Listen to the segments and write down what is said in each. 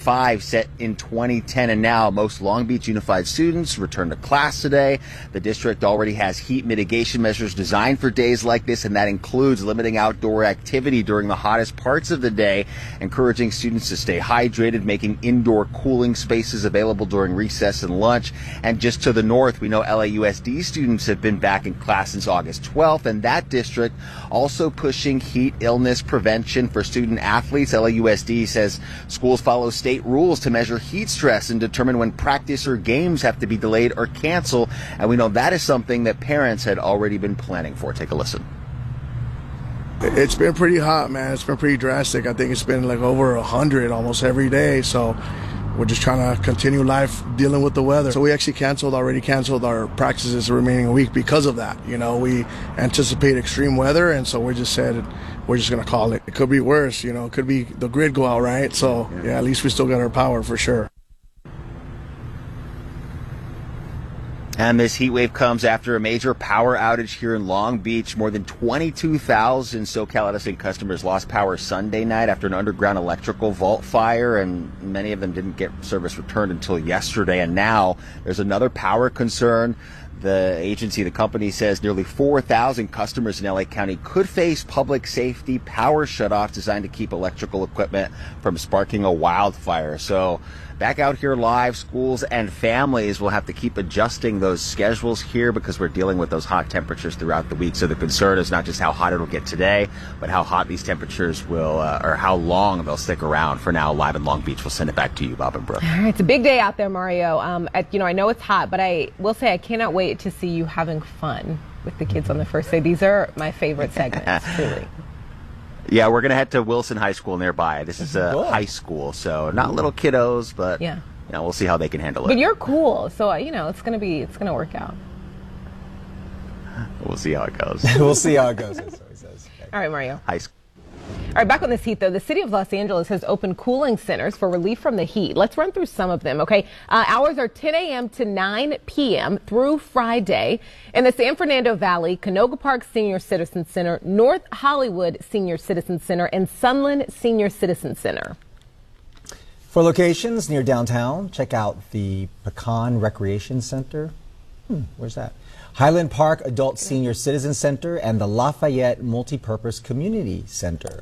5 set in 2010, and now most Long Beach Unified students return to class today. The district already has heat mitigation measures designed for days like this, and that includes limiting outdoor activity during the hottest parts of the day, encouraging students to stay hydrated, making indoor cooling spaces available during recess and lunch. And just to the north, we know LAUSD students have been back in class since August 12th, and that district also pushing heat illness prevention for student athletes. LAUSD says schools follow state rules to measure heat stress and determine when practice or games have to be delayed or canceled. And we know that is something that parents had already been planning for. Take a listen. It's been pretty hot, man. It's been pretty drastic. I think it's been like over 100 almost every day. So we're just trying to continue life dealing with the weather. So we actually already canceled our practices the remaining week because of that. You know, we anticipate extreme weather, and so we just said we're just going to call it. It could be worse, you know, it could be the grid go out, right? So yeah, at least we still got our power for sure. And this heat wave comes after a major power outage here in Long Beach. More than 22,000 SoCal Edison customers lost power Sunday night after an underground electrical vault fire, and many of them didn't get service returned until yesterday. And now there's another power concern. The company says nearly 4,000 customers in LA County could face public safety power shutoffs designed to keep electrical equipment from sparking a wildfire. So back out here live, schools and families will have to keep adjusting those schedules here because we're dealing with those hot temperatures throughout the week. So the concern is not just how hot it'll get today, but how hot these temperatures will, or how long they'll stick around. For now, live in Long Beach, we'll send it back to you, Bob and Brooke. All right, it's a big day out there, Mario. I know it's hot, but I will say I cannot wait to see you having fun with the kids on the first day. These are my favorite segments, truly. Yeah, we're going to head to Wilson High School nearby. This is a high school, so not little kiddos, but we'll see how they can handle it. But you're cool, so it's going to work out. We'll see how it goes. We'll see how it goes, that's what he says. Okay. All right, Mario. High school. All right, back on this heat, though, the city of Los Angeles has opened cooling centers for relief from the heat. Let's run through some of them, okay? Hours are 10 a.m. to 9 p.m. through Friday. In the San Fernando Valley, Canoga Park Senior Citizen Center, North Hollywood Senior Citizen Center, and Sunland Senior Citizen Center. For locations near downtown, check out the Pecan Recreation Center. Where's that? Highland Park Adult Senior Citizen Center and the Lafayette Multipurpose Community Center.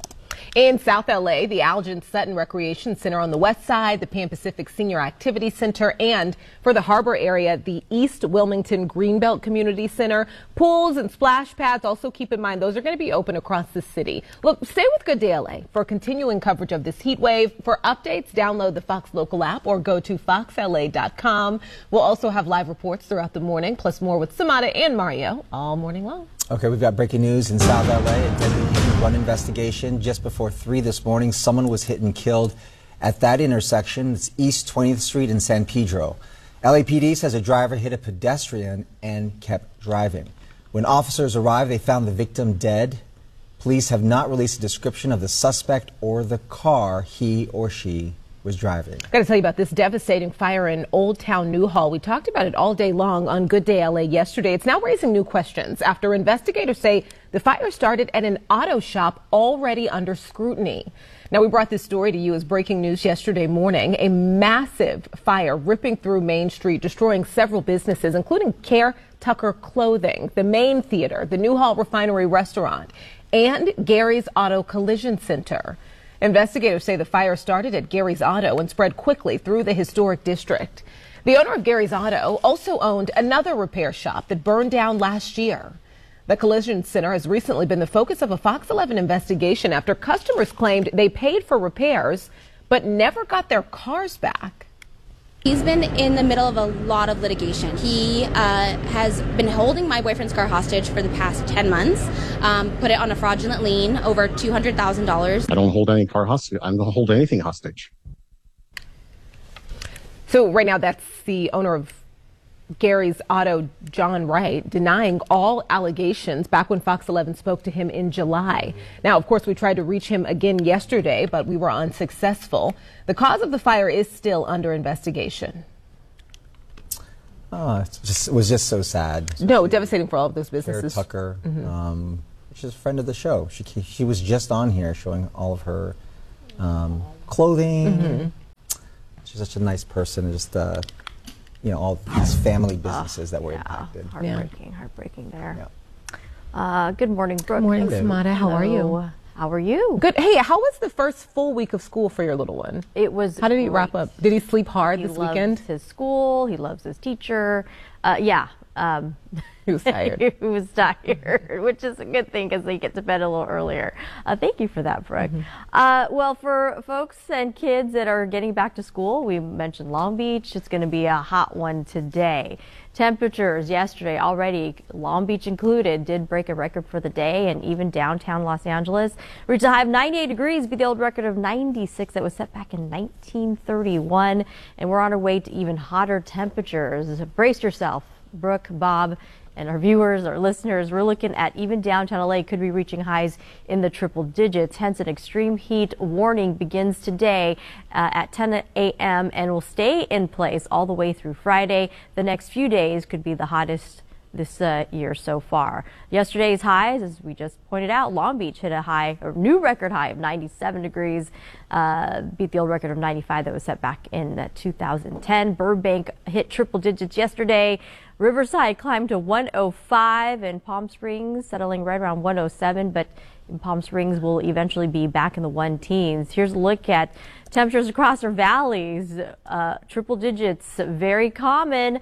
In South LA, the Algin Sutton Recreation Center on the west side, the Pan Pacific Senior Activity Center, and for the harbor area, the East Wilmington Greenbelt Community Center. Pools and splash pads, also keep in mind, those are going to be open across the city. Look, stay with Good Day LA for continuing coverage of this heat wave. For updates, download the Fox Local app or go to foxla.com. We'll also have live reports throughout the morning, plus more with Samada and Mario all morning long. Okay, we've got breaking news in South LA. A deadly hit and run investigation. Just before 3 this morning, someone was hit and killed at that intersection. It's East 20th Street in San Pedro. LAPD says a driver hit a pedestrian and kept driving. When officers arrived, they found the victim dead. Police have not released a description of the suspect or the car he or she was driving. Got to tell you about this devastating fire in Old Town Newhall. We talked about it all day long on Good Day LA yesterday. It's now raising new questions after investigators say the fire started at an auto shop already under scrutiny. Now, we brought this story to you as breaking news yesterday morning. A massive fire ripping through Main Street, destroying several businesses, including Care Tucker Clothing, the Main Theater, the Newhall Refinery Restaurant, and Gary's Auto Collision Center. Investigators say the fire started at Gary's Auto and spread quickly through the historic district. The owner of Gary's Auto also owned another repair shop that burned down last year. The Collision Center has recently been the focus of a Fox 11 investigation after customers claimed they paid for repairs but never got their cars back. He's been in the middle of a lot of litigation. He has been holding my boyfriend's car hostage for the past 10 months, put it on a fraudulent lien, over $200,000. I don't hold any car hostage. I don't hold anything hostage. So right now, that's the owner of Gary's Auto, John Wright, denying all allegations back when Fox 11 spoke to him in July. Now, of course, we tried to reach him again yesterday, but we were unsuccessful. The cause of the fire is still under investigation. Oh, it was just so sad. No, devastating for all of those businesses. Care Tucker, she's a friend of the show. She was just on here showing all of her clothing. such a nice person, and just all these family businesses that were impacted. Heartbreaking there. Yeah. Good morning, Brooke. Good morning, Samada. How are you? How are you? Good. Hey, how was the first full week of school for your little one? It was. How did he wrap up? Did he sleep hard this weekend? He loves his school. He loves his teacher. He was tired. He was tired, which is a good thing because they get to bed a little earlier. Thank you for that, Brooke. Well, for folks and kids that are getting back to school, we mentioned Long Beach. It's going to be a hot one today. Temperatures yesterday already, Long Beach included, did break a record for the day, and even downtown Los Angeles reached a high of 98 degrees, beat the old record of 96 that was set back in 1931. And we're on our way to even hotter temperatures. Brace yourself, Brooke, Bob, and our viewers, our listeners. We're looking at even downtown LA could be reaching highs in the triple digits. Hence, an extreme heat warning begins today at 10 a.m. and will stay in place all the way through Friday. The next few days could be the hottest this year so far. Yesterday's highs, as we just pointed out, Long Beach hit a new record high of 97 degrees, beat the old record of 95 that was set back in 2010. Burbank hit triple digits yesterday. Riverside climbed to 105, and Palm Springs settling right around 107, but in Palm Springs will eventually be back in the 1-teens. Here's a look at temperatures across our valleys. Triple digits, very common.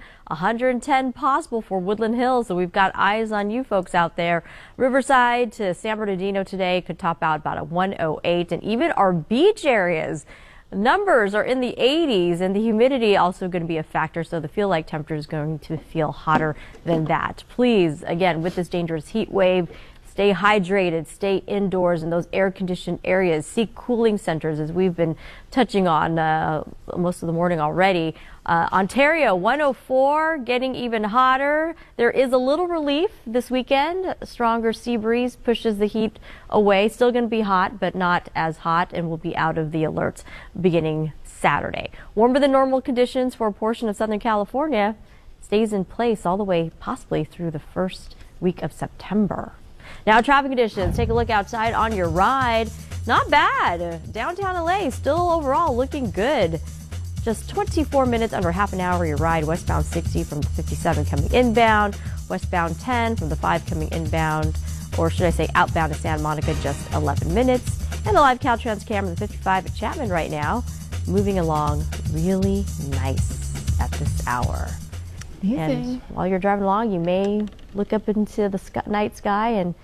110 possible for Woodland Hills, so we've got eyes on you folks out there. Riverside to San Bernardino today could top out about a 108, and even our beach areas, numbers are in the 80s, and the humidity also going to be a factor, so the feel-like temperature is going to feel hotter than that. Please, again, with this dangerous heat wave, stay hydrated, stay indoors in those air-conditioned areas, seek cooling centers, as we've been touching on most of the morning already. Ontario, 104, getting even hotter. There is a little relief this weekend. A stronger sea breeze pushes the heat away. Still going to be hot, but not as hot, and will be out of the alerts beginning Saturday. Warmer than normal conditions for a portion of Southern California stays in place all the way possibly through the first week of September. Now, traffic conditions. Take a look outside on your ride. Not bad. Downtown LA still overall looking good. Just 24 minutes, under half an hour, your ride. Westbound 60 from the 57 coming inbound. Westbound 10 from the 5 coming inbound. Or should I say outbound to Santa Monica, just 11 minutes. And the live Caltrans camera, the 55 at Chapman right now, moving along really nice at this hour. Amazing. And while you're driving along, you may look up into the night sky, and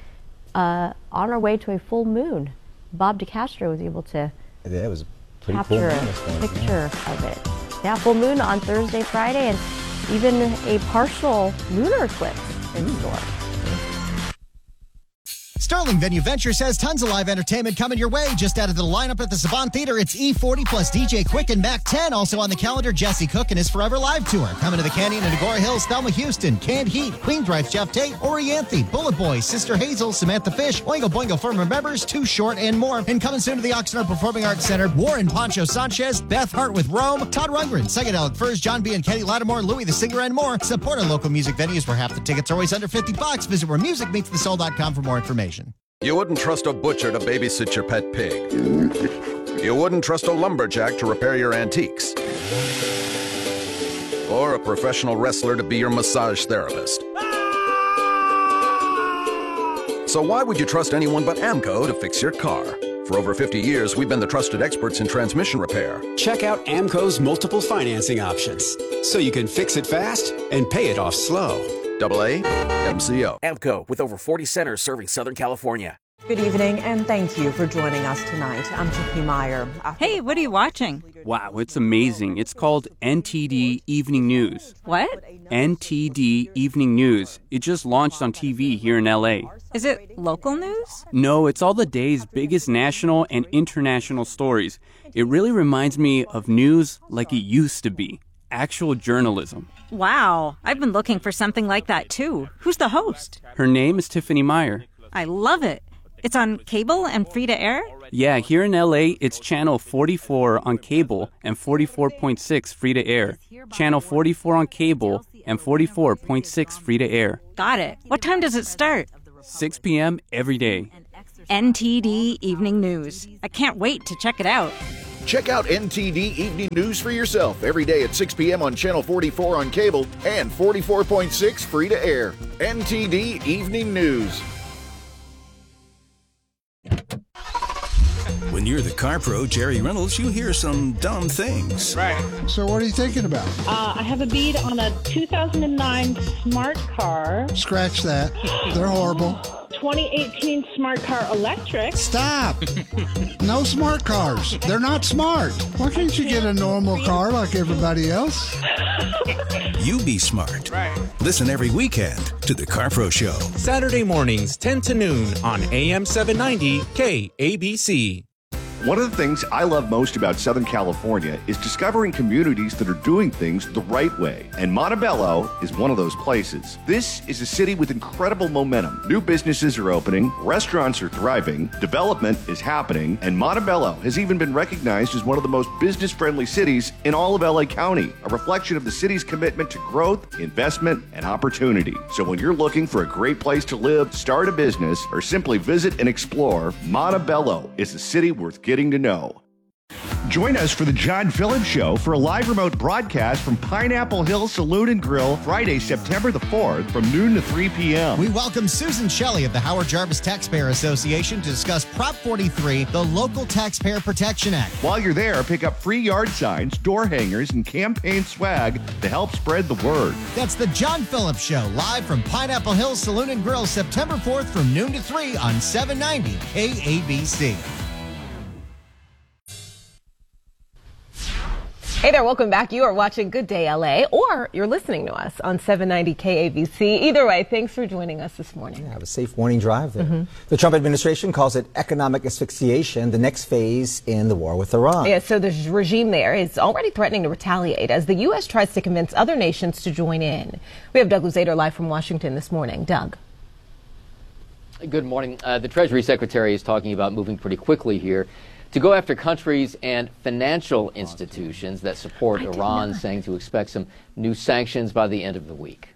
on our way to a full moon. Bob DeCastro was able to it was pretty capture cool a picture of it. Yeah, full moon on Thursday, Friday, and even a partial lunar eclipse in store. Sterling Venue Ventures has tons of live entertainment coming your way. Just added to the lineup at the Savant Theater, it's E40 plus DJ Quick and Mac 10. Also on the calendar, Jesse Cook and his Forever Live Tour. Coming to the Canyon and Agora Hills, Thelma Houston, Canned Heat, Queensrÿche, Jeff Tate, Orianthi, Bullet Boy, Sister Hazel, Samantha Fish, Oingo Boingo Firm Members, Too Short, and more. And coming soon to the Oxnard Performing Arts Center, Warren Poncho Sanchez, Beth Hart with Rome, Todd Rundgren, Psychedelic Furs, John B. and Kenny Lattimore, Louis the Singer, and more. Support our local music venues where half the tickets are always under $50. Visit wheremusicmeetsthesoul.com for more information. You wouldn't trust a butcher to babysit your pet pig. You wouldn't trust a lumberjack to repair your antiques. Or a professional wrestler to be your massage therapist. So why would you trust anyone but AMCO to fix your car? For over 50 years, we've been the trusted experts in transmission repair. Check out AMCO's multiple financing options, so you can fix it fast and pay it off slow. AA MCO. AMCO, with over 40 centers serving Southern California. Good evening, and thank you for joining us tonight. I'm Tiffany Meyer. Hey, what are you watching? Wow, it's amazing. It's called NTD Evening News. What? NTD Evening News. It just launched on TV here in LA. Is it local news? No, it's all the day's biggest national and international stories. It really reminds me of news like it used to be. Actual journalism. Wow, I've been looking for something like that too. Who's the host? Her name is Tiffany Meyer. I love it. It's on cable and free to air? Yeah, here in LA, it's channel 44 on cable and 44.6 free to air. Channel 44 on cable and 44.6 free to air. Got it. What time does it start? 6 p.m. every day. NTD Evening News. I can't wait to check it out. Check out NTD Evening News for yourself every day at 6 p.m. on Channel 44 on cable and 44.6 free to air. NTD Evening News. When you're the car pro, Jerry Reynolds, you hear some dumb things. Right. So what are you thinking about? I have a bead on a 2009 Smart Car. Scratch that. They're horrible. 2018 Smart Car Electric. Stop. No smart cars. They're not smart. Why can't you get a normal car like everybody else? You be smart. Right. Listen every weekend to The Car Pro Show. Saturday mornings, 10 to noon on AM 790 KABC. One of the things I love most about Southern California is discovering communities that are doing things the right way. And Montebello is one of those places. This is a city with incredible momentum. New businesses are opening, restaurants are thriving, development is happening, and Montebello has even been recognized as one of the most business-friendly cities in all of LA County, a reflection of the city's commitment to growth, investment, and opportunity. So when you're looking for a great place to live, start a business, or simply visit and explore, Montebello is a city worth getting to know. Join us for the John Phillips Show for a live remote broadcast from Pineapple Hill Saloon and Grill, Friday, September the 4th from noon to 3 p.m. We welcome Susan Shelley of the Howard Jarvis Taxpayer Association to discuss Prop 43, the Local Taxpayer Protection Act. While you're there, pick up free yard signs, door hangers, and campaign swag to help spread the word. That's the John Phillips Show, live from Pineapple Hill Saloon and Grill, September 4th from noon to 3 on 790 KABC. Hey there, welcome back. You are watching Good Day LA, or you're listening to us on 790 KABC. Either way, thanks for joining us this morning. Yeah, have a safe morning drive there. The Trump administration calls it economic asphyxiation, the next phase in the war with Iran. Yeah, so the regime there is already threatening to retaliate as the U.S. tries to convince other nations to join in. We have Doug Luzader live from Washington this morning. Doug. Good morning. The Treasury Secretary is talking about moving pretty quickly here to go after countries and financial institutions that support Iran, saying to expect some new sanctions by the end of the week.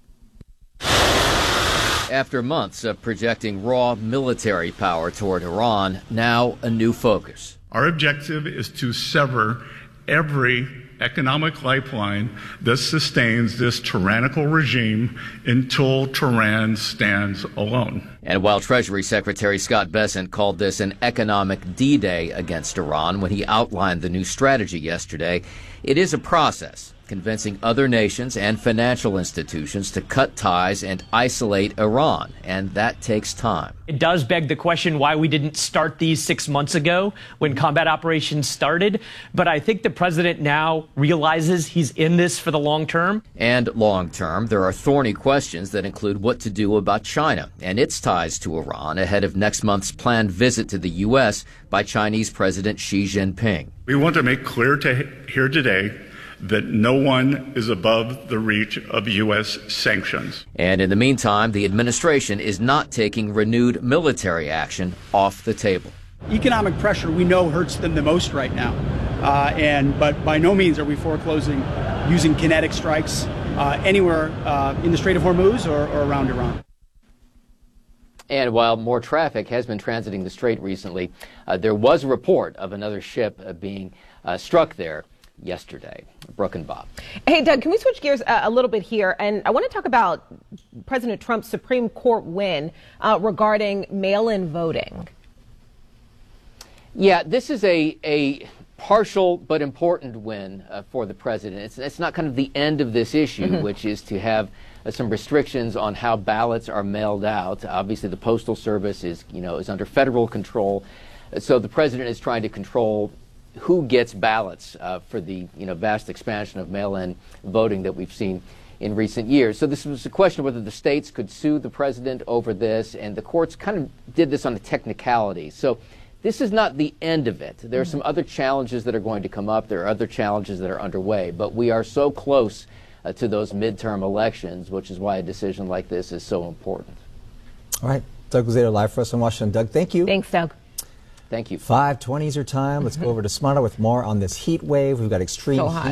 After months of projecting raw military power toward Iran, now a new focus. Our objective is to sever every economic lifeline that sustains this tyrannical regime until Tehran stands alone. And while Treasury Secretary Scott Bessent called this an economic D-Day against Iran when he outlined the new strategy yesterday, it is a process, convincing other nations and financial institutions to cut ties and isolate Iran, and that takes time. It does beg the question why we didn't start these 6 months ago when combat operations started, but I think the president now realizes he's in this for the long term. And long term, there are thorny questions that include what to do about China and its ties to Iran ahead of next month's planned visit to the U.S. by Chinese President Xi Jinping. We want to make clear here today that no one is above the reach of U.S. sanctions. And in the meantime, the administration is not taking renewed military action off the table. Economic pressure we know hurts them the most right now, but by no means are we foreclosing using kinetic strikes anywhere in the Strait of Hormuz or around Iran. And while more traffic has been transiting the strait recently, there was a report of another ship being struck there yesterday. Brooke and Bob. Hey, Doug, can we switch gears a little bit here? And I want to talk about President Trump's Supreme Court win regarding mail-in voting. Yeah, this is a partial but important win for the president. It's not kind of the end of this issue, which is to have some restrictions on how ballots are mailed out. Obviously, the Postal Service is under federal control, so the president is trying to control who gets ballots for the vast expansion of mail-in voting that we've seen in recent years. So this was a question of whether the states could sue the president over this, and the courts kind of did this on a technicality. So this is not the end of it. There are some other challenges that are going to come up. There are other challenges that are underway, but we are so close to those midterm elections, which is why a decision like this is so important. All right. Doug Luzader live for us in Washington. Doug, thank you. Thanks, Doug. Thank you. 5:20 is your time. Let's go over to Smana with more on this heat wave. We've got extreme heat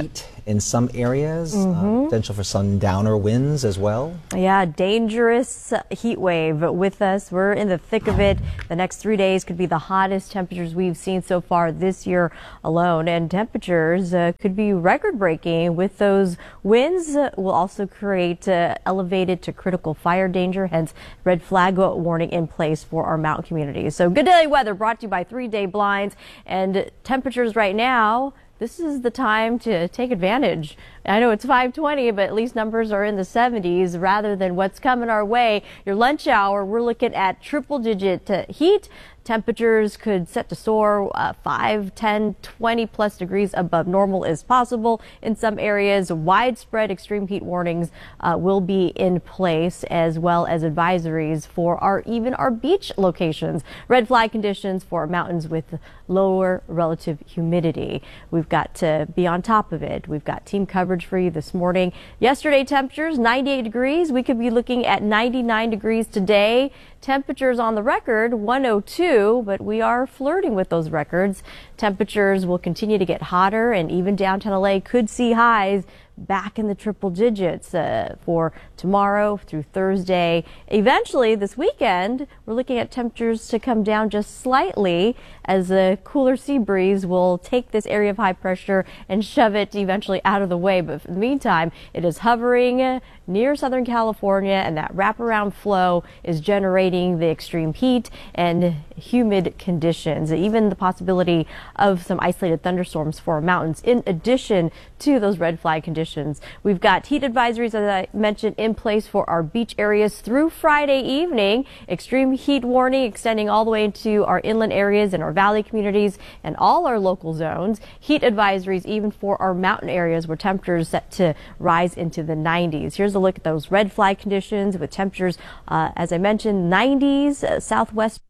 in some areas. Potential for sundowner winds as well. Yeah, dangerous heat wave with us. We're in the thick of it. The next 3 days could be the hottest temperatures we've seen so far this year alone. And temperatures could be record-breaking with those winds. Will also create elevated to critical fire danger, hence red flag warning in place for our mountain communities. So good daily weather brought to you by 3 Day Blinds, and temperatures right now. This is the time to take advantage. I know it's 5:20, but at least numbers are in the 70s rather than what's coming our way. Your lunch hour, we're looking at triple-digit heat. Temperatures could set to soar 5, 10, 20 plus degrees above normal is possible. In some areas, widespread extreme heat warnings will be in place, as well as advisories for even our beach locations. Red flag conditions for mountains with lower relative humidity. We've got to be on top of it. We've got team coverage for you this morning. Yesterday temperatures 98 degrees. We could be looking at 99 degrees today. Temperatures on the record 102, but we are flirting with those records. Temperatures will continue to get hotter, and even downtown LA could see highs back in the triple digits for tomorrow through Thursday. Eventually this weekend, we're looking at temperatures to come down just slightly as a cooler sea breeze will take this area of high pressure and shove it eventually out of the way. But for the meantime, it is hovering near Southern California, and that wraparound flow is generating the extreme heat and humid conditions, even the possibility of some isolated thunderstorms for our mountains in addition to those red flag conditions. We've got heat advisories, as I mentioned, in place for our beach areas through Friday evening. Extreme heat warning extending all the way into our inland areas and our valley communities and all our local zones. Heat advisories even for our mountain areas where temperatures set to rise into the 90s. Here's a look at those red flag conditions with temperatures, as I mentioned, 90s, southwest